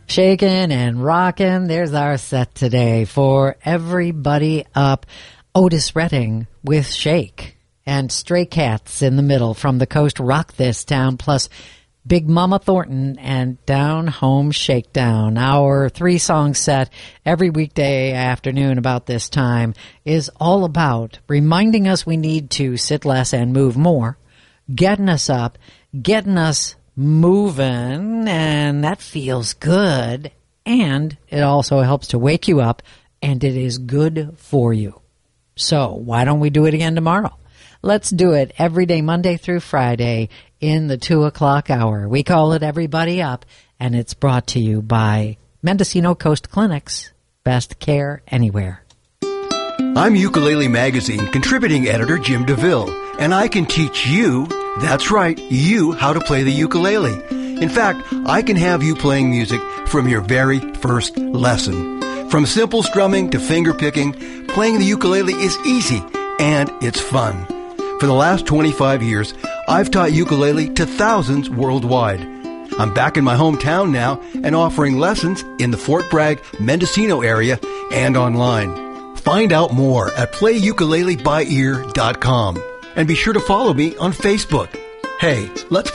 Shaking and rocking. There's our set today for Everybody Up. Otis Redding with Shake and Stray Cats in the middle from the coast. Rock This Town, plus Big Mama Thornton and Down Home Shakedown. Our 3-song set every weekday afternoon about this time is all about reminding us we need to sit less and move more, getting us up, getting us moving, and that feels good. And it also helps to wake you up, and it is good for you. So why don't we do it again tomorrow? Let's do it every day, Monday through Friday, in the 2 o'clock hour. We call it Everybody Up, and it's brought to you by Mendocino Coast Clinics. Best care anywhere. I'm Ukulele Magazine contributing editor Jim DeVille, and I can teach you, that's right, you, how to play the ukulele. In fact, I can have you playing music from your very first lesson. From simple strumming to finger picking, playing the ukulele is easy, and it's fun. For the last 25 years, I've taught ukulele to thousands worldwide. I'm back in my hometown now and offering lessons in the Fort Bragg, Mendocino area and online. Find out more at playukuleleByEar.com. And be sure to follow me on Facebook. Hey, let's